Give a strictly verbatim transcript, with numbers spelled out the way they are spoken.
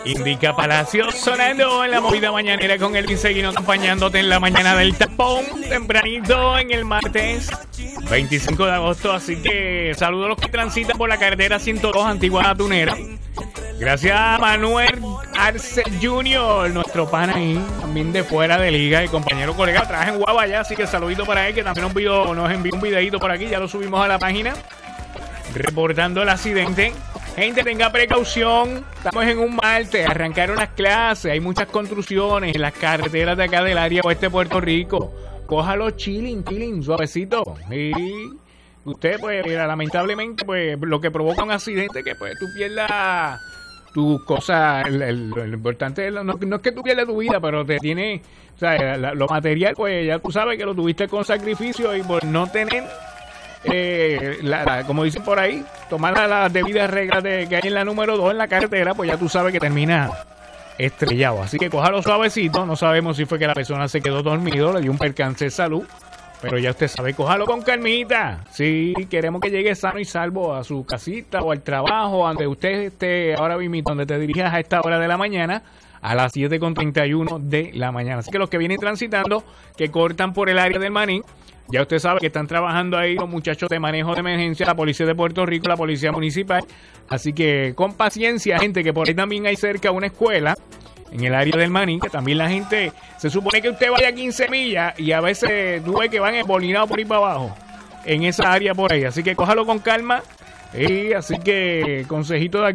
Indica Palacio sonando en la movida mañanera con Elvin Seguino acompañándote en la mañana del tapón, tempranito en el martes veinticinco de agosto. Así que saludos a los que transitan por la carretera ciento dos Antigua Tunera. Gracias a Manuel Arce junior, nuestro pana ahí, también de fuera de liga y compañero colega, trabaja en Guabaya, así que saludito para él, que también nos envió, nos envió un videito por aquí, ya lo subimos a la página, reportando el accidente. Gente, tenga precaución, estamos en un martes, arrancaron las clases, hay muchas construcciones en las carreteras de acá del área oeste de Puerto Rico. Cójalo chilling, chilling, suavecito. Y usted, pues, mira, lamentablemente, pues, lo que provoca un accidente, que pues tú pierdas tus cosas, el, el, lo importante es, no, no es que tú pierdas tu vida, pero te tiene, o sea, la, lo material, pues ya tú sabes que lo tuviste con sacrificio y por no tener... Eh, la, la, como dicen por ahí, tomar las la debidas reglas de, que hay en la número dos en la carretera, pues ya tú sabes que termina estrellado. Así que cójalo suavecito. No sabemos si fue que la persona se quedó dormido, le dio un percance de salud, pero ya usted sabe, cójalo con calmita. Si sí, queremos que llegue sano y salvo a su casita o al trabajo, donde usted esté ahora mismo, donde te dirijas a esta hora de la mañana, a las siete con treinta y uno de la mañana. Así que los que vienen transitando, que cortan por el área del Manín, ya usted sabe que están trabajando ahí los muchachos de manejo de emergencia, la policía de Puerto Rico, la policía municipal. Así que con paciencia, gente, que por ahí también hay cerca una escuela en el área del Manín, que también la gente, se supone que usted vaya a quince millas y a veces tú ves que van embolinados por ahí para abajo, en esa área por ahí. Así que cójalo con calma. Y así que consejito de aquí.